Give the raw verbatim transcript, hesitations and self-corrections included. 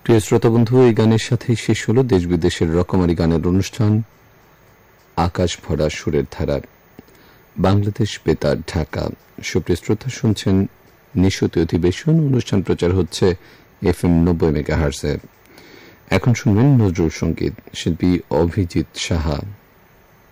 প্রিয় শ্রোতা বন্ধু, এই গানের সাথেই শেষ হলো দেশ বিদেশের রকমারি গানের অনুষ্ঠান আকাশ ভরা সুরের ধারার বাংলাদেশ বেতার ঢাকা। সুপ্রিয় শ্রোতা, শুনছেন নিশতি অধিবেশন। অনুষ্ঠান প্রচার হচ্ছে এফ এম নব্বই মেগাহার্টজে। এখন শুনবেন নজরুল সঙ্গীত, শিল্পী অভিজিৎ সাহা।